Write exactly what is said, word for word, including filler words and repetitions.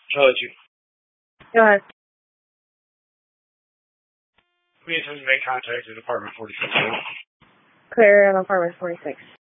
I'll let you. Go ahead. We intend to make contact at apartment forty-six. Clear on apartment forty-six.